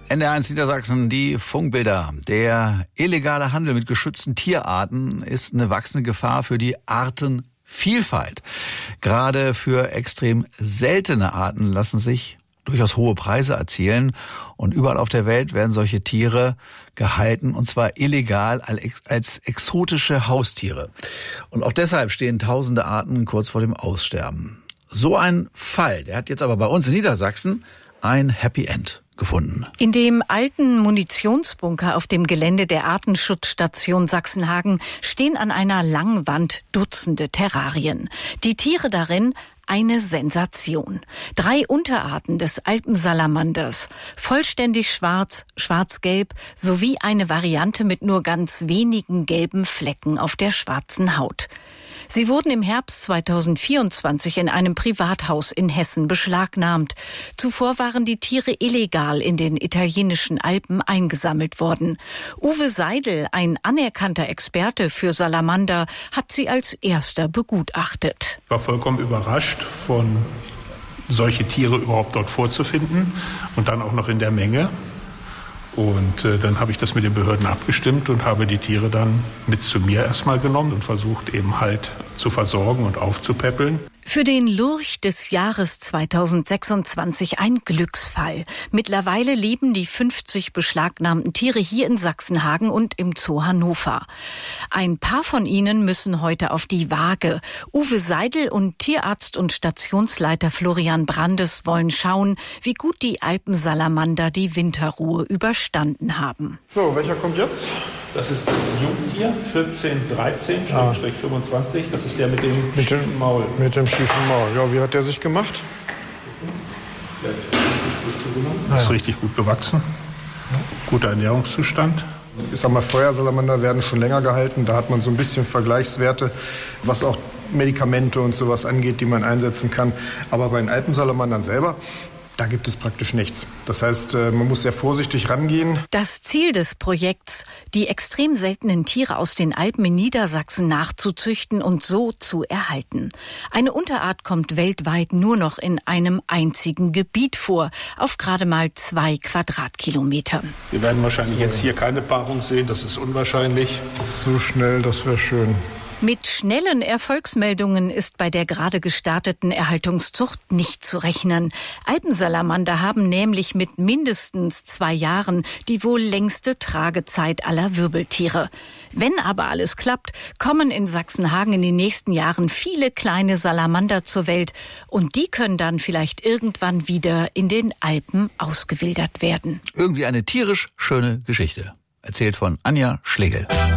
NDR1 Niedersachsen, die Funkbilder. Der illegale Handel mit geschützten Tierarten ist eine wachsende Gefahr für die Artenvielfalt. Gerade für extrem seltene Arten lassen sich durchaus hohe Preise erzielen. Und überall auf der Welt werden solche Tiere gehalten, und zwar illegal als exotische Haustiere. Und auch deshalb stehen tausende Arten kurz vor dem Aussterben. So ein Fall, der hat jetzt aber bei uns in Niedersachsen ein Happy End gefunden. In dem alten Munitionsbunker auf dem Gelände der Artenschutzstation Sachsenhagen stehen an einer langen Wand Dutzende Terrarien. Die Tiere darin eine Sensation. 3 Unterarten des Alpensalamanders, vollständig schwarz, schwarz-gelb, sowie eine Variante mit nur ganz wenigen gelben Flecken auf der schwarzen Haut. Sie wurden im Herbst 2024 in einem Privathaus in Hessen beschlagnahmt. Zuvor waren die Tiere illegal in den italienischen Alpen eingesammelt worden. Uwe Seidel, ein anerkannter Experte für Salamander, hat sie als erster begutachtet. Ich war vollkommen überrascht, von solche Tiere überhaupt dort vorzufinden und dann auch noch in der Menge. Und dann habe ich das mit den Behörden abgestimmt und habe die Tiere dann mit zu mir erstmal genommen und versucht eben halt zu versorgen und aufzupäppeln. Für den Lurch des Jahres 2026 ein Glücksfall. Mittlerweile leben die 50 beschlagnahmten Tiere hier in Sachsenhagen und im Zoo Hannover. Ein paar von ihnen müssen heute auf die Waage. Uwe Seidel und Tierarzt und Stationsleiter Florian Brandes wollen schauen, wie gut die Alpensalamander die Winterruhe überstanden haben. So, welcher kommt jetzt? Das ist das Jungtier, 1413-25. Das ist der mit dem schiefen Maul. Mit dem schiefen Maul. Ja, wie hat der sich gemacht? Ist richtig gut gewachsen. Guter Ernährungszustand. Ich sag mal, Feuersalamander werden schon länger gehalten. Da hat man so ein bisschen Vergleichswerte, was auch Medikamente und sowas angeht, die man einsetzen kann. Aber bei den Alpensalamandern selber, da gibt es praktisch nichts. Das heißt, man muss sehr vorsichtig rangehen. Das Ziel des Projekts, die extrem seltenen Tiere aus den Alpen in Niedersachsen nachzuzüchten und so zu erhalten. Eine Unterart kommt weltweit nur noch in einem einzigen Gebiet vor, auf gerade mal 2 Quadratkilometern. Wir werden wahrscheinlich jetzt hier keine Paarung sehen, das ist unwahrscheinlich. So schnell, das wäre schön. Mit schnellen Erfolgsmeldungen ist bei der gerade gestarteten Erhaltungszucht nicht zu rechnen. Alpensalamander haben nämlich mit mindestens 2 Jahren die wohl längste Tragezeit aller Wirbeltiere. Wenn aber alles klappt, kommen in Sachsenhagen in den nächsten Jahren viele kleine Salamander zur Welt und die können dann vielleicht irgendwann wieder in den Alpen ausgewildert werden. Irgendwie eine tierisch schöne Geschichte. Erzählt von Anja Schlegel.